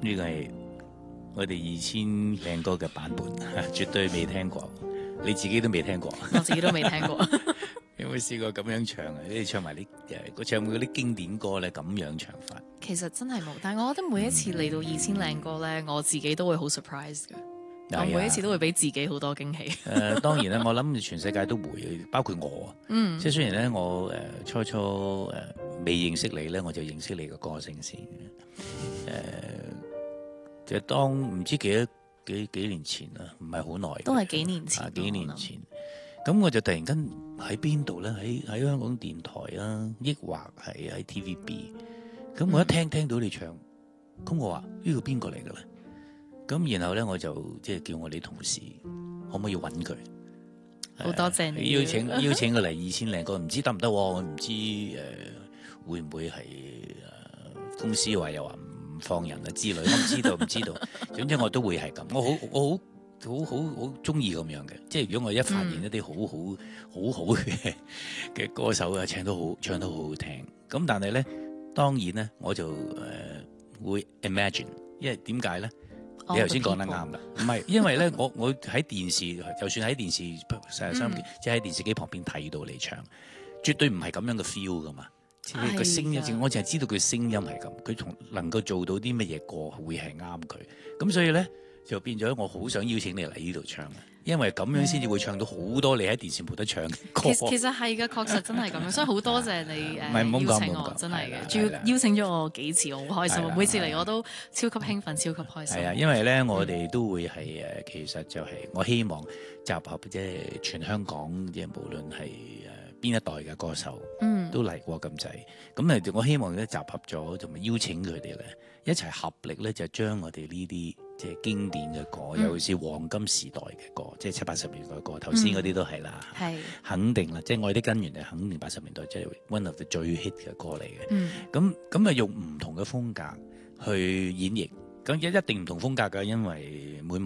呢個係我哋2000靚歌嘅版本，絕對未聽過，你自己都未聽過。 我自己都未聽過。 有冇試過咁樣唱啊？你唱埋啲唱嗰啲經典歌咧，咁樣唱法。 其實真係冇，但係我覺得每一次嚟到2000靚歌咧，我自己都會好 surprise 嘅。我每一次都會俾自己好多驚喜。 當然啦，我諗全世界都會，包括我。即係雖然咧，我初初未認識你咧，我就認識你嘅歌聲先。就當唔知幾年前啦，唔係好耐。 都係幾年前。 幾年前。咁我就突然間喺邊度咧？喺香港電台啊，抑或係喺 TVB。咁我一聽到你唱，咁我話呢個邊個嚟嘅咧？咁然後咧，我就即係叫我哋同事可唔可以揾佢？ 好多謝你邀請佢嚟2000靚歌，唔知得唔得？我唔知會唔會係公司話又話唔放人啊之類，我唔知道。總之我都會係咁，我好中意咁樣嘅。即係如果我一發現一啲好嘅歌手啊，唱得好好聽。咁但係咧，當然咧，我就會 imagine， 因為點解咧？你頭先講得啱啦，唔係因為咧，我喺電視，就算喺電視即係喺電視機旁邊睇到你唱，絕對唔係咁樣嘅 feel 噶嘛。即係個聲音，我淨係知道佢聲音係咁，佢能夠做到啲乜嘢歌會係啱佢。咁所以咧就變咗，我好想邀請你嚟呢度唱，因為咁樣先至會唱到好多你喺電視冇得唱嘅歌。 其實係嘅，確實真係咁樣，所以好多謝你邀請我，真係嘅，仲要邀請咗我幾次，我好開心。每次嚟我都超級興奮，超級開心。 係啊，因為咧我哋都會係其實就係我希望集合即係全香港即係無論係邊一代嘅歌手，都嚟過咁滯。咁我希望咧集合咗，同埋邀請佢哋咧一齊合力咧，就將我哋呢啲即係經典嘅歌，尤其是黃金時代嘅歌，即係70、80年代嘅歌。頭先嗰啲都係啦，肯定啦，即係《愛的根源》係肯定80年代即係 one of the 最 hit 嘅歌嚟嘅。咁啊用唔同嘅風格去演繹，咁一定唔同風格㗎，因為每